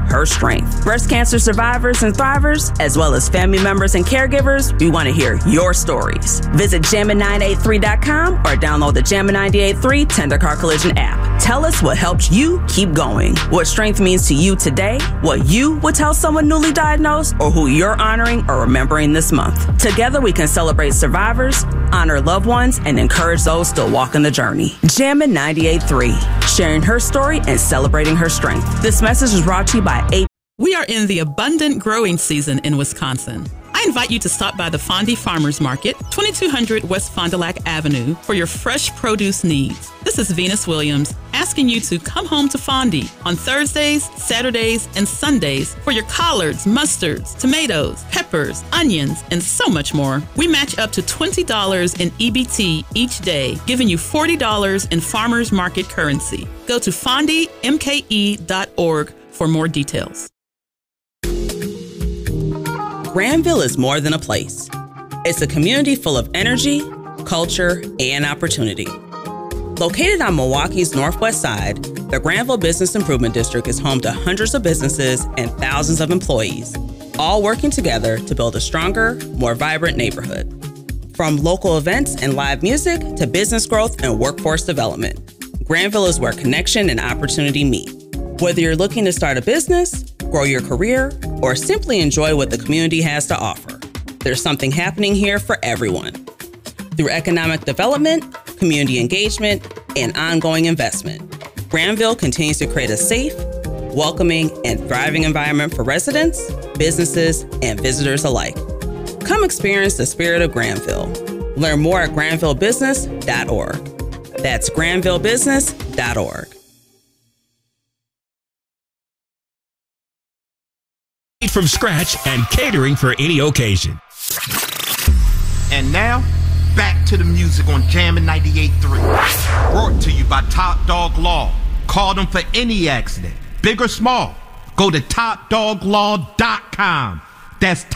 her strength. Breast cancer survivors and thrivers, as well as family members and caregivers, we want to hear your stories. Visit jammin983.com or download the Jammin 983 Tender Car Collision app. Tell us what helped you keep going, what strength means to you today, what you would tell someone newly diagnosed, or who you're honoring or remembering this month. Together, we can celebrate survivors, honor loved ones, and encourage those still walking the journey. Jammin 98.3, sharing her story and celebrating her strength. This message is brought to you by A. We are in the abundant growing season in Wisconsin. I invite you to stop by the Fondy Farmers Market, 2200 West Fond du Lac Avenue, for your fresh produce needs. This is Venus Williams asking you to come home to Fondy on Thursdays, Saturdays, and Sundays for your collards, mustards, tomatoes, peppers, onions, and so much more. We match up to $20 in EBT each day, giving you $40 in farmers market currency. Go to fondymke.org for more details. Granville is more than a place. It's a community full of energy, culture, and opportunity. Located on Milwaukee's northwest side, the Granville Business Improvement District is home to hundreds of businesses and thousands of employees, all working together to build a stronger, more vibrant neighborhood. From local events and live music to business growth and workforce development, Granville is where connection and opportunity meet. Whether you're looking to start a business, grow your career, or simply enjoy what the community has to offer, there's something happening here for everyone. Through economic development, community engagement, and ongoing investment, Granville continues to create a safe, welcoming, and thriving environment for residents, businesses, and visitors alike. Come experience the spirit of Granville. Learn more at granvillebusiness.org. That's granvillebusiness.org. From scratch and catering for any occasion. And now, back to the music on Jammin 98.3. Brought to you by Top Dog Law. Call them for any accident, big or small. Go to topdoglaw.com. That's